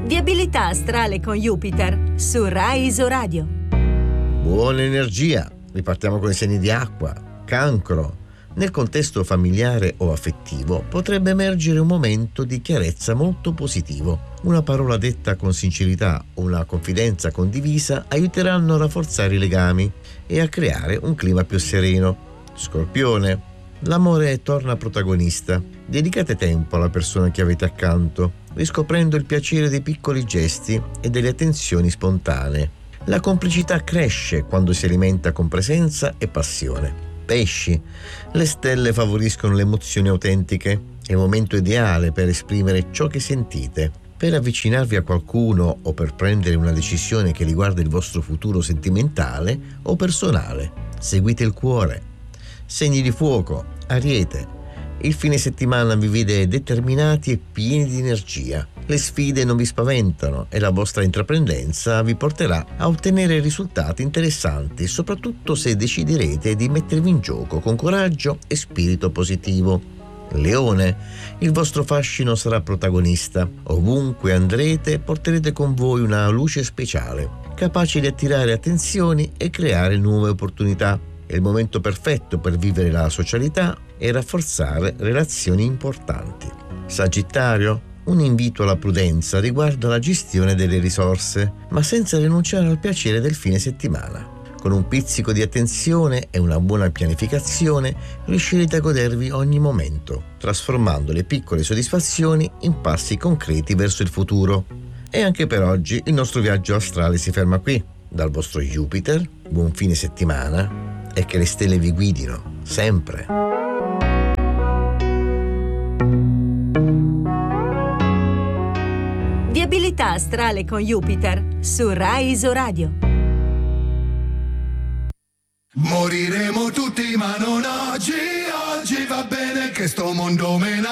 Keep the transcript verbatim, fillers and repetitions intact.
Viabilità astrale con Jupiter su Rai Isoradio. Buona energia, ripartiamo con i segni di acqua. Cancro. Nel contesto familiare o affettivo potrebbe emergere un momento di chiarezza molto positivo. Una parola detta con sincerità o una confidenza condivisa aiuteranno a rafforzare i legami e a creare un clima più sereno. Scorpione. L'amore torna protagonista. Dedicate tempo alla persona che avete accanto, riscoprendo il piacere dei piccoli gesti e delle attenzioni spontanee. La complicità cresce quando si alimenta con presenza e passione. Pesci. Le stelle favoriscono le emozioni autentiche. È il momento ideale per esprimere ciò che sentite. Per avvicinarvi a qualcuno o per prendere una decisione che riguarda il vostro futuro sentimentale o personale. Seguite il cuore. Segni di fuoco. Ariete. Il fine settimana vi vede determinati e pieni di energia. Le sfide non vi spaventano e la vostra intraprendenza vi porterà a ottenere risultati interessanti, soprattutto se deciderete di mettervi in gioco con coraggio e spirito positivo. Leone, il vostro fascino sarà protagonista. Ovunque andrete porterete con voi una luce speciale, capace di attirare attenzioni e creare nuove opportunità. È il momento perfetto per vivere la socialità e rafforzare relazioni importanti. Sagittario, un invito alla prudenza riguarda la gestione delle risorse, ma senza rinunciare al piacere del fine settimana. Con un pizzico di attenzione e una buona pianificazione riuscirete a godervi ogni momento, trasformando le piccole soddisfazioni in passi concreti verso il futuro. E anche per oggi il nostro viaggio astrale si ferma qui. Dal vostro Jupiter, buon fine settimana e che le stelle vi guidino sempre. Viabilità astrale con Jupiter su Rai Isoradio. Moriremo tutti ma non oggi, oggi va bene che sto mondo mena